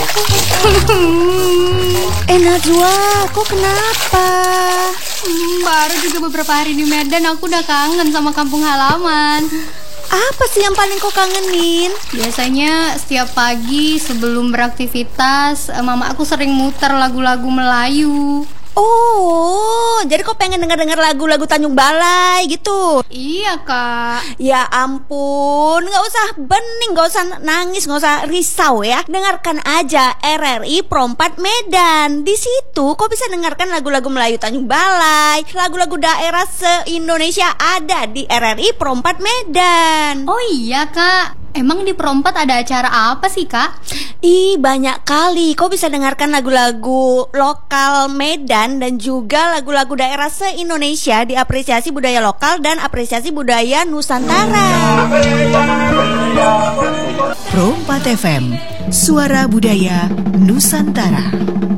Najwa, kok kenapa? Baru juga beberapa hari di Medan, aku udah kangen sama kampung halaman. Apa sih yang paling kau kangenin? Biasanya setiap pagi sebelum beraktivitas, mama aku sering muter lagu-lagu Melayu. Oh, jadi kau pengen dengar-dengar lagu-lagu Tanjung Balai gitu? Iya, Kak. Ya ampun, gak usah bening, gak usah nangis, gak usah risau ya. Dengarkan aja RRI Pro 4 Medan. Di situ kau bisa dengarkan lagu-lagu Melayu Tanjung Balai. Lagu-lagu daerah se-Indonesia ada di RRI Pro 4 Medan. Oh iya, Kak. Emang di Pro 4 ada acara apa sih, Kak? Banyak kali. Kau bisa dengarkan lagu-lagu lokal Medan dan juga lagu-lagu daerah se-Indonesia, diapresiasi budaya lokal dan apresiasi budaya Nusantara. Pro 4 FM, suara budaya Nusantara.